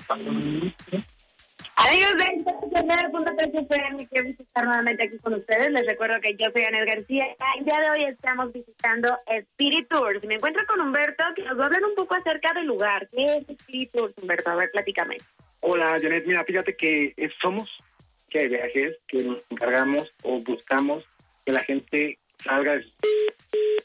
Amigos de Internet.3 FM, quiero estar nuevamente aquí con ustedes. Les recuerdo que yo soy Anel García. El día de hoy estamos visitando Spirit Tours. Me encuentro con Humberto, que nos va a hablar un poco acerca del lugar. ¿Qué es Spirit Tours, Humberto? A ver, platícame. Hola, Janet. Mira, fíjate que somos que hay viajes que nos encargamos o buscamos que la gente salga de